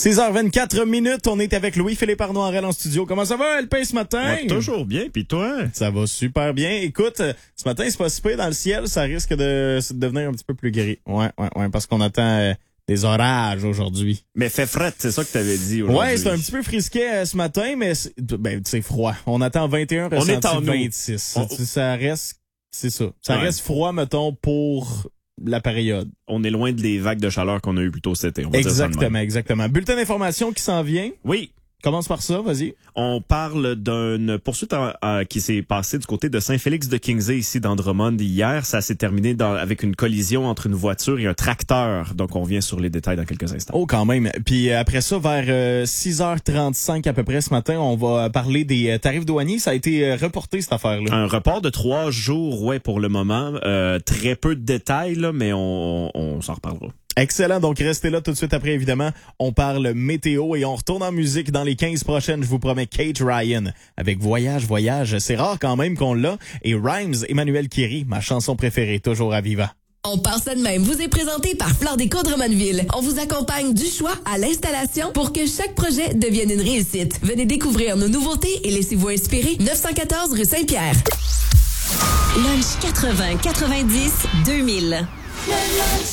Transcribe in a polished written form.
6h24, on est avec Louis-Philippe Arnoirel en studio. Comment ça va, LP, ce matin? Ouais, toujours bien, puis toi? Ça va super bien. Écoute, ce matin, c'est pas si pire dans le ciel, ça risque de devenir un petit peu plus gris. Ouais, parce qu'on attend des orages aujourd'hui. Mais fait fret, c'est ça que t'avais dit aujourd'hui. Ouais, c'est un petit peu frisquet ce matin, mais c'est froid. On attend 21, on est en 26. Ça reste, c'est ça. Ça reste froid, mettons, pour la période. On est loin des vagues de chaleur qu'on a eues plus tôt cet été. Exactement. Bulletin d'information qui s'en vient. Oui. Commence par ça, vas-y. On parle d'une poursuite qui s'est passée du côté de Saint-Félix-de-Kingsey, ici dans Drummond. Hier, ça s'est terminé avec une collision entre une voiture et un tracteur. Donc, on vient sur les détails dans quelques instants. Oh, quand même. Puis après ça, vers 6h35 à peu près ce matin, on va parler des tarifs douaniers. Ça a été reporté, cette affaire-là. Un report de 3 jours, pour le moment. Très peu de détails, là, mais on s'en reparlera. Excellent, donc restez là tout de suite après, évidemment. On parle météo et on retourne en musique dans les 15 prochaines, je vous promets, Kate Ryan avec Voyage. C'est rare quand même qu'on l'a. Et Rhymes, Emmanuel Kiri, ma chanson préférée, toujours à Viva. On part ça de même, vous est présenté par Fleur Déco Drummondville. On vous accompagne du choix à l'installation pour que chaque projet devienne une réussite. Venez découvrir nos nouveautés et laissez-vous inspirer. 914 rue Saint-Pierre. Lunch 80, 90, 2000.